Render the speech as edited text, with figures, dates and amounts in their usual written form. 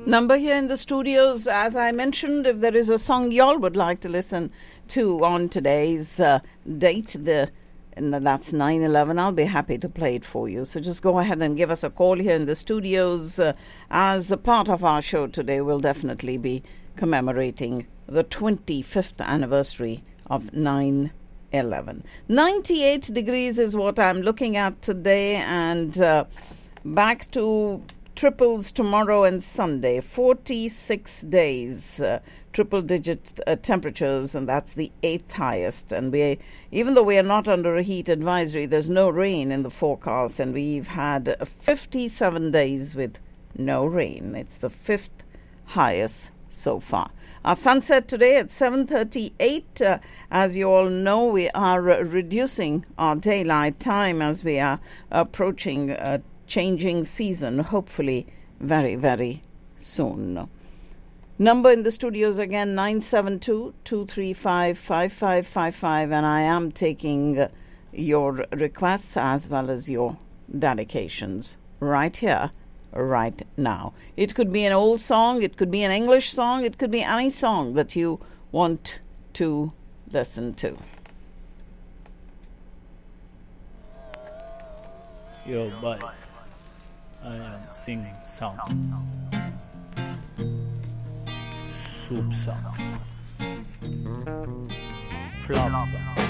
Number here in the studios, as I mentioned, if there is a song y'all would like to listen to on today's date, and that's 9/11, I'll be happy to play it for you. So just go ahead and give us a call here in the studios. As a part of our show today, we'll definitely be commemorating the 25th anniversary of 9/11. 98 degrees is what I'm looking at today, and back to triples tomorrow and Sunday. 46 days, triple-digit temperatures, and that's the 8th highest. And even though we are not under a heat advisory, there's no rain in the forecast, and we've had 57 days with no rain. It's the 5th highest so far. Our sunset today at 7:38. As you all know, we are reducing our daylight time as we are approaching a changing season, hopefully very, very soon. Number in the studios again, 972-235-5555, and I am taking your requests as well as your dedications right here, right now. It could be an old song, it could be an English song, it could be any song that you want to listen to. Yo, boys, I am singing song, soup song, flop song.